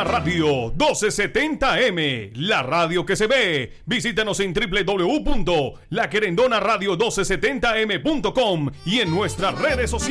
Querendona Radio 1270M, la radio que se ve. Visítanos en www.laquerendonaradio1270m.com y en nuestras redes sociales.